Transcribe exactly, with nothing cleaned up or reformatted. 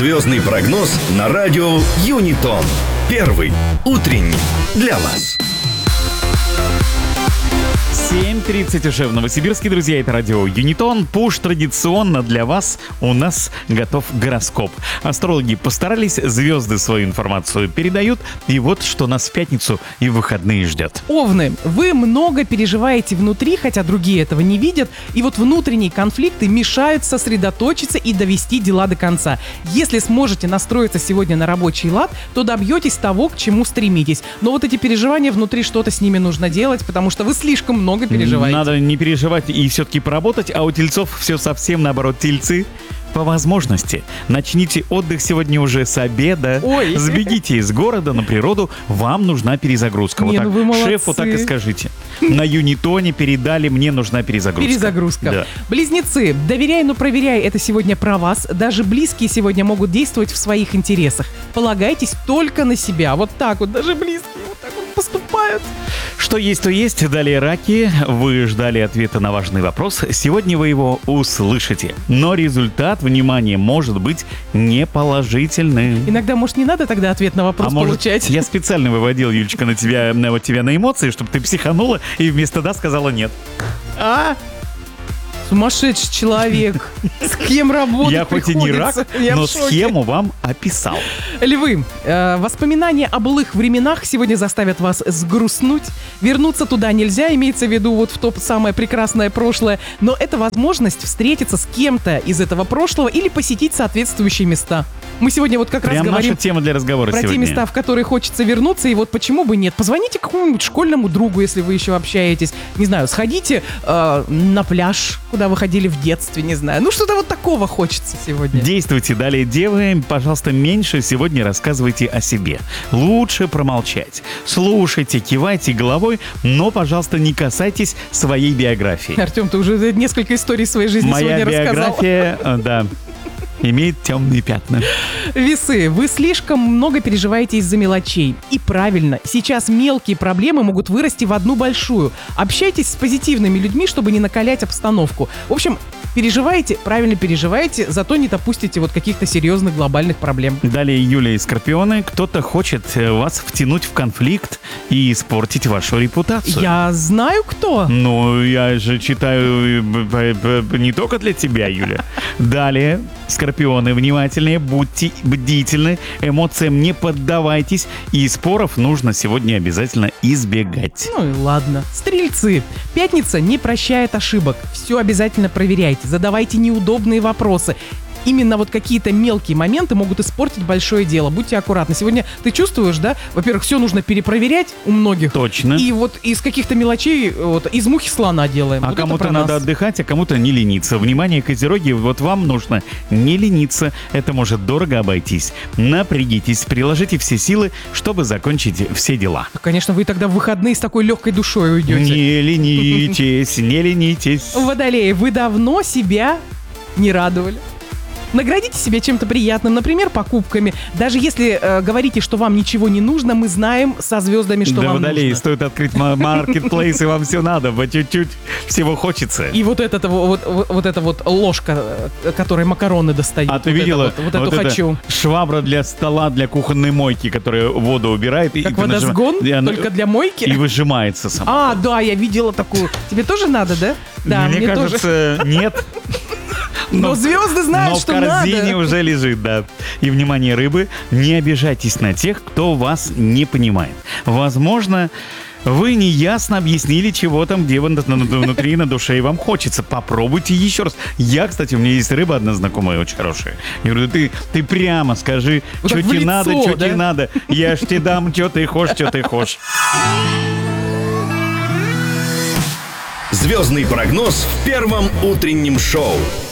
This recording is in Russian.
Звездный прогноз на радио Юнитон. Первый утренний для вас. семь тридцать уже в Новосибирске, друзья, это радио Юнитон. Пуш традиционно для вас у нас готов гороскоп. Астрологи постарались, звезды свою информацию передают, и вот что нас в пятницу и в выходные ждет. Овны, вы много переживаете внутри, хотя другие этого не видят, и вот внутренние конфликты мешают сосредоточиться и довести дела до конца. Если сможете настроиться сегодня на рабочий лад, то добьетесь того, к чему стремитесь. Но вот эти переживания внутри, что-то с ними нужно делать, потому что вы слишком много переживаете. Надо не переживать и все-таки поработать, а у тельцов все совсем наоборот. Тельцы, по возможности, начните отдых сегодня уже с обеда. Ой. Сбегите из города на природу, вам нужна перезагрузка. Не, Вот ну так. вы молодцы. Шефу так и скажите. На Юнитоне передали, мне нужна перезагрузка. Перезагрузка. Да. Близнецы, доверяй, но проверяй, это сегодня про вас. Даже близкие сегодня могут действовать в своих интересах. Полагайтесь только на себя. Вот так вот, даже близкие вот так вот поступают. Что есть, то есть. Далее раки. Вы ждали ответа на важный вопрос. Сегодня вы его услышите. Но результат, внимание, может быть неположительным. Иногда, может, не надо тогда ответ на вопрос А может, получать? я специально выводил, Юлечка, на тебя, на вот тебя на эмоции, чтобы ты психанула и вместо «да» сказала «нет». А? Сумасшедший человек. С кем работать Я хоть и не рак, приходится? Я но в шоке. схему вам описал. Львы, э, воспоминания о былых временах сегодня заставят вас сгрустнуть. Вернуться туда нельзя, имеется в виду вот в то самое прекрасное прошлое, но это возможность встретиться с кем-то из этого прошлого или посетить соответствующие места. Мы сегодня вот как Прям раз говорим наша тема для разговора про сегодня. те места, в которые хочется вернуться, и вот почему бы нет. Позвоните какому-нибудь школьному другу, если вы еще общаетесь. Не знаю, сходите э, на пляж, куда вы ходили в детстве, не знаю. Ну, что-то вот такого хочется сегодня. Действуйте далее, девы. Пожалуйста, меньше сегодня рассказывайте о себе. Лучше промолчать. Слушайте, кивайте головой, но, пожалуйста, не касайтесь своей биографии. Артем, ты уже несколько историй своей жизни Моя сегодня рассказал. биография, э, да, имеет темные пятна. Весы, вы слишком много переживаете из-за мелочей. И правильно, сейчас мелкие проблемы могут вырасти в одну большую. Общайтесь с позитивными людьми, чтобы не накалять обстановку. В общем, переживайте, правильно переживайте, зато не допустите вот каких-то серьезных глобальных проблем. Далее Юлия и Скорпионы. Кто-то хочет э, вас втянуть в конфликт и испортить вашу репутацию. Я знаю, кто. Ну, я же читаю э, б- б- не только для тебя, Юля. Далее, Скорпионы, внимательнее, будьте бдительны, эмоциям не поддавайтесь, и споров нужно сегодня обязательно избегать. Ну и ладно. Стрельцы, пятница не прощает ошибок. Все обязательно проверяйте, задавайте неудобные вопросы. Именно вот какие-то мелкие моменты могут испортить большое дело. Будьте аккуратны. Сегодня ты чувствуешь, да? Во-первых, все нужно перепроверять у многих. Точно. И вот из каких-то мелочей, вот, из мухи слона делаем. А Вот это кому-то про надо нас. отдыхать, а кому-то не лениться. Внимание, козероги, вот вам нужно не лениться. Это может дорого обойтись. Напрягитесь, приложите все силы, чтобы закончить все дела. Конечно, вы тогда в выходные с такой легкой душой уйдете. Не ленитесь, не ленитесь. Водолеи, вы давно себя не радовали. Наградите себя чем-то приятным, например, покупками. Даже если э, говорите, что вам ничего не нужно, мы знаем со звездами, что Да, вам водолеи, нужно. стоит открыть маркетплейс, и вам все надо, по чуть-чуть всего хочется. И вот, это, вот, вот, вот эта вот ложка, э, которой макароны достают. А ты вот видела? это вот, вот эту это хочу. швабра для стола, для кухонной мойки, которая воду убирает. и Как ты нажимаешь- водосгон, и она- только для мойки. И выжимается сама. А, да, я видела такую. Тебе тоже надо, да? Да, Мне, тоже. кажется, нет. Но звезды знают, но что в корзине надо. уже лежит, да. И, внимание, рыбы, не обижайтесь на тех, кто вас не понимает. Возможно, вы неясно объяснили, чего там, где вы на- на- внутри, на душе, и вам хочется. Попробуйте еще раз. Я, кстати, у меня есть рыба одна знакомая, очень хорошая. Я говорю, ты, ты прямо скажи, Вот что так в тебе лицо, надо, что да? тебе надо. Я ж тебе дам, что ты хочешь, что ты хочешь. Звездный прогноз в первом утреннем шоу.